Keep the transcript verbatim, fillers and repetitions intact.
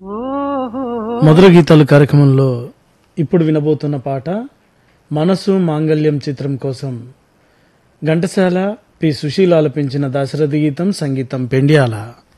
మధుర గీతాలు కార్యక్రమంలో ఇప్పుడు వినబోతున్న పాట మనసు మాంగళ్యం చిత్రం కోసం ఘంటసాల పి సుశీల ఆలపించిన దాశరథి గీతం, సంగీతం పెండ్యాల.